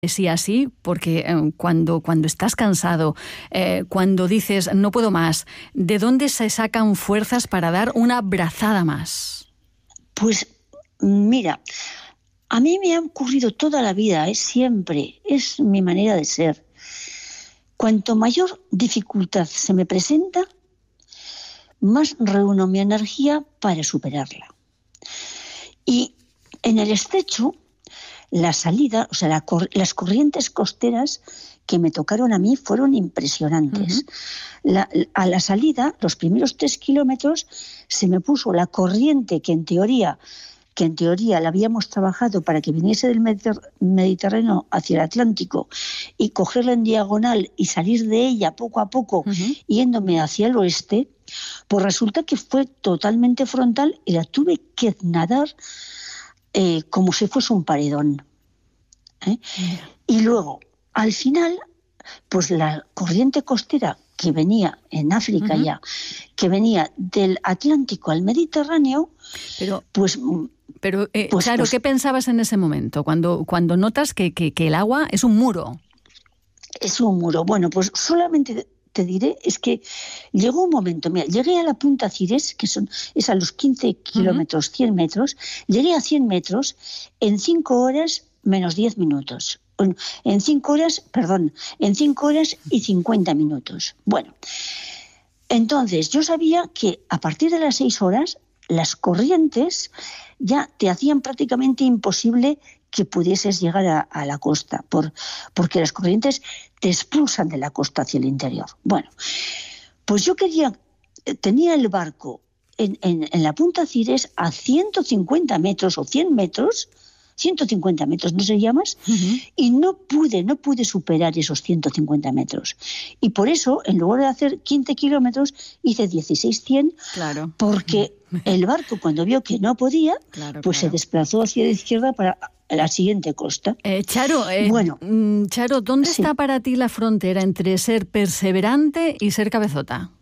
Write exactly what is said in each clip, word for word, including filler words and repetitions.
Sí, así, porque eh, cuando, cuando estás cansado, eh, cuando dices no puedo más, ¿de dónde se sacan fuerzas para dar una brazada más? Pues mira, a mí me ha ocurrido toda la vida, es siempre, es mi manera de ser. Cuanto mayor dificultad se me presenta, más reúno mi energía para superarla. Y en el estrecho, la salida, o sea, la cor- las corrientes costeras que me tocaron a mí fueron impresionantes. Uh-huh. La, a la salida, los primeros tres kilómetros, se me puso la corriente que en teoría, que en teoría la habíamos trabajado para que viniese del Mediter- Mediterráneo hacia el Atlántico y cogerla en diagonal y salir de ella poco a poco, uh-huh, yéndome hacia el oeste, pues resulta que fue totalmente frontal y la tuve que nadar Eh, como si fuese un paredón. ¿eh? Yeah. Y luego, al final, pues la corriente costera que venía en África, uh-huh, ya, que venía del Atlántico al Mediterráneo, pero, pues... Pero, eh, pues, claro, pues, ¿qué pensabas en ese momento? Cuando, cuando notas que, que, que el agua es un muro. Es un muro. Bueno, pues solamente... te diré, es que llegó un momento, mira, llegué a la punta Cires, que son, es a los quince kilómetros, uh-huh, cien metros, llegué a cien metros en cinco horas menos diez minutos. En cinco horas, perdón, en cinco horas y cincuenta minutos. Bueno, entonces yo sabía que a partir de las seis horas, las corrientes ya te hacían prácticamente imposible que pudieses llegar a, a la costa, por, porque las corrientes te expulsan de la costa hacia el interior. Bueno, pues yo quería, tenía el barco en, en, en la punta Cires a ciento cincuenta metros o cien metros, ciento cincuenta metros, no sé llamas, uh-huh, y no pude, no pude superar esos ciento cincuenta metros. Y por eso, en lugar de hacer quince kilómetros, hice dieciséis cien, claro, porque el barco, cuando vio que no podía, claro, pues claro, se desplazó hacia la izquierda para la siguiente costa. Eh, Charo, eh, bueno, Charo, ¿dónde sí. está para ti la frontera entre ser perseverante y ser cabezota?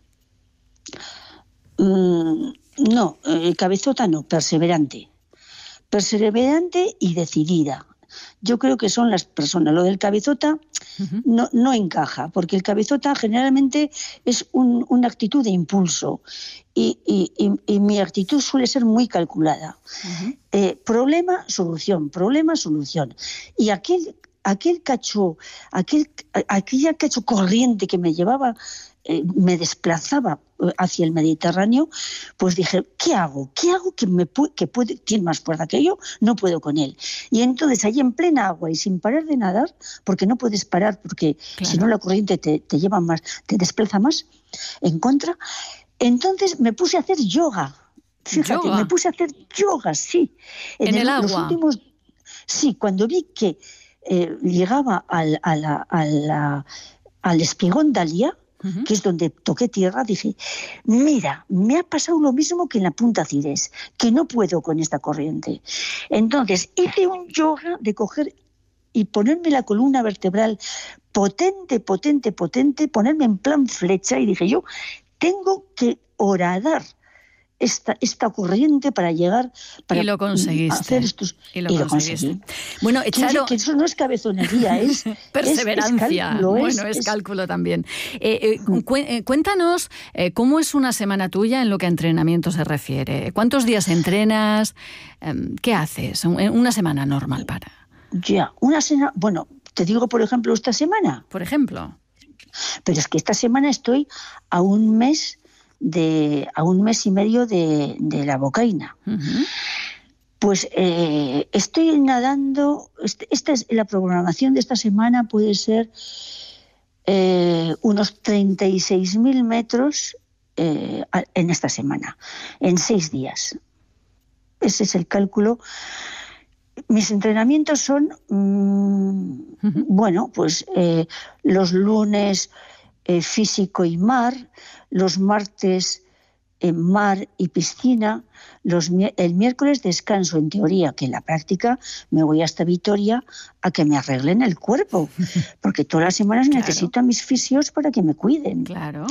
Mm, no, eh, cabezota no, perseverante. Perseverante y decidida. Yo creo que son las personas. Lo del cabezota uh-huh, no, no encaja, porque el cabezota generalmente es un, una actitud de impulso y, y, y, y mi actitud suele ser muy calculada. Uh-huh. Eh, problema, solución, problema, solución. Y aquel, aquel cacho, aquel, aquella cacho corriente que me llevaba, eh, me desplazaba hacia el Mediterráneo, pues dije, ¿qué hago? ¿Qué hago que me pu- que puede, tiene más fuerza que yo? No puedo con él. Y entonces ahí en plena agua y sin parar de nadar, porque no puedes parar, porque claro, si no la corriente te, te lleva más, te desplaza más en contra, entonces me puse a hacer yoga. Fíjate, ¿Yoga? me puse a hacer yoga, sí. En, en el, el agua. Los últimos, sí, cuando vi que eh, llegaba al, a la, a la, al espigón Dalia, Uh-huh, que es donde toqué tierra, dije, mira, me ha pasado lo mismo que en la punta Cires, que no puedo con esta corriente. Entonces hice un yoga de coger y ponerme la columna vertebral potente, potente, potente, ponerme en plan flecha y dije yo, tengo que horadar esta, esta corriente para llegar para y lo conseguiste. hacer estos y lo, y lo conseguiste. Bueno, Charo, que eso no es cabezonería, es perseverancia. Es, es cálculo, bueno, es, es, es cálculo también. Eh, eh, cu- cuéntanos eh, cómo es una semana tuya en lo que a entrenamiento se refiere. ¿Cuántos días entrenas? Eh, ¿Qué haces? Una semana normal para. Ya, una semana. Bueno, te digo, por ejemplo, esta semana. Por ejemplo. Pero es que esta semana estoy a un mes. De, a un mes y medio de, de la bocaina. Uh-huh. Pues eh, estoy nadando, este, esta es la programación de esta semana, puede ser eh, unos treinta y seis mil metros eh, en esta semana, en seis días. Ese es el cálculo. Mis entrenamientos son, mmm, uh-huh, bueno, pues eh, los lunes eh, físico y mar, los martes en mar y piscina, los, el miércoles descanso en teoría, que en la práctica me voy hasta Vitoria a que me arreglen el cuerpo, porque todas las semanas claro, necesito a mis fisios para que me cuiden. Claro.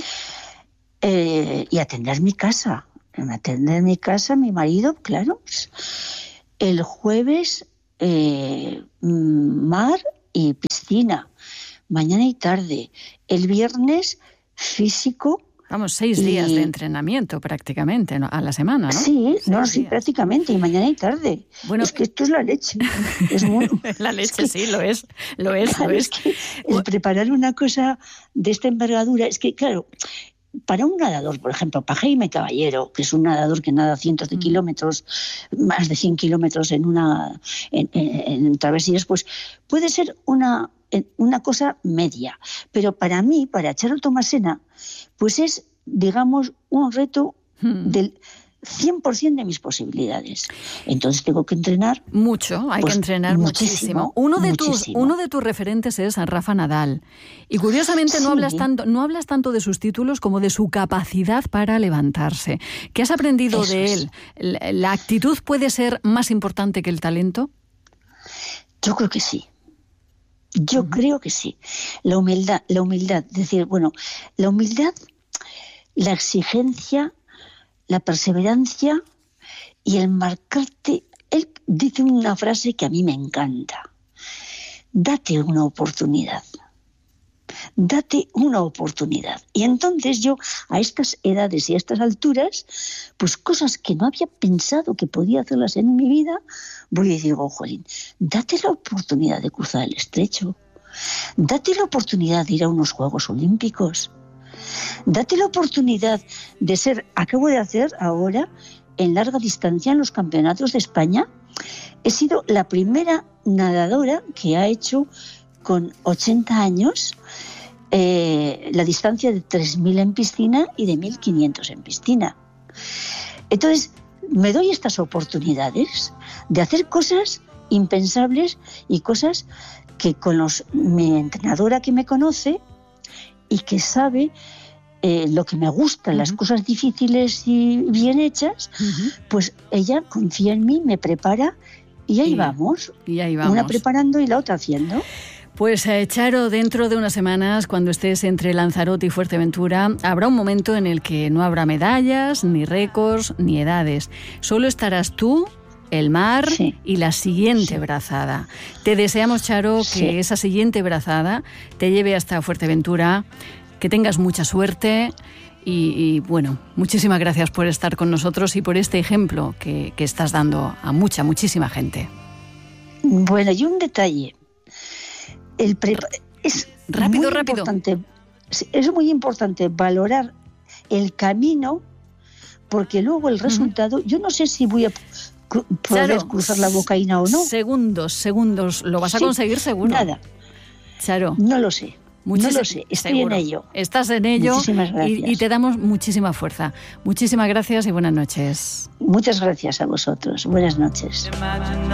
Eh, y atender mi casa, atender mi casa, mi marido, claro. El jueves eh, mar y piscina, mañana y tarde. El viernes físico. Vamos, seis y... días de entrenamiento prácticamente, ¿no? A la semana, ¿no? Sí, seis no, sí, días. prácticamente, y mañana y tarde. Bueno, es que esto es la leche. Es muy... la leche, es que... sí, lo es, lo es, claro, lo es. es que el preparar una cosa de esta envergadura, es que, claro, para un nadador, por ejemplo, para Jaime Caballero, que es un nadador que nada cientos de mm. kilómetros, más de cien kilómetros en una en, en, en travesías, pues puede ser una, una cosa media. Pero para mí, para Charo Tomasena, pues es, digamos, un reto mm. del cien por ciento de mis posibilidades. Entonces tengo que entrenar. Mucho, hay pues, que entrenar muchísimo. muchísimo. Uno de muchísimo. tus, uno de tus referentes es Rafa Nadal. Y curiosamente sí. no hablas tanto, no hablas tanto de sus títulos como de su capacidad para levantarse. ¿Qué has aprendido Eso de él? Es. ¿La actitud puede ser más importante que el talento? Yo creo que sí. Yo uh-huh. creo que sí. La humildad, la humildad, es decir, bueno, la humildad, la exigencia, la perseverancia y el marcarte. Él dice una frase que a mí me encanta. Date una oportunidad. Date una oportunidad. Y entonces yo, a estas edades y a estas alturas, pues cosas que no había pensado que podía hacerlas en mi vida, voy y digo, jolín, date la oportunidad de cruzar el estrecho. Date la oportunidad de ir a unos Juegos Olímpicos. Date la oportunidad de ser, acabo de hacer ahora, en larga distancia en los campeonatos de España, he sido la primera nadadora que ha hecho con ochenta años eh, la distancia de tres mil en piscina y de mil quinientos en piscina. Entonces, me doy estas oportunidades de hacer cosas impensables y cosas que con los, mi entrenadora que me conoce y que sabe eh, lo que me gusta, uh-huh. las cosas difíciles y bien hechas, uh-huh. pues ella confía en mí, me prepara y ahí, y, vamos. y ahí vamos. Una preparando y la otra haciendo. Pues eh, Charo, dentro de unas semanas, cuando estés entre Lanzarote y Fuerteventura, habrá un momento en el que no habrá medallas, ni récords, ni edades. Solo estarás tú, el mar sí. y la siguiente sí. brazada. Te deseamos, Charo, sí. que esa siguiente brazada te lleve hasta Fuerteventura, que tengas mucha suerte y, y bueno, muchísimas gracias por estar con nosotros y por este ejemplo que, que estás dando a mucha, muchísima gente. Bueno, y un detalle. El pre- es rápido, muy rápido. Importante, es muy importante valorar el camino, porque luego el resultado, uh-huh. yo no sé si voy a cru- poder Charo, cruzar la bocaína o no. Segundos, segundos, lo vas a sí, conseguir seguro. Nada. Charo. No lo sé. Muchis- no lo sé, estoy seguro. en ello. Estás en ello. Muchísimas gracias. Y, y te damos muchísima fuerza. Muchísimas gracias y buenas noches. Muchas gracias a vosotros. Buenas noches.